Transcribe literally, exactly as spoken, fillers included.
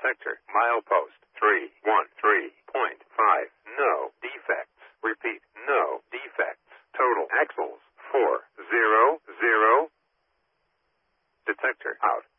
Detector. Milepost three one three point five. No defects. Repeat. No defects. Total axles four zero zero. Detector out.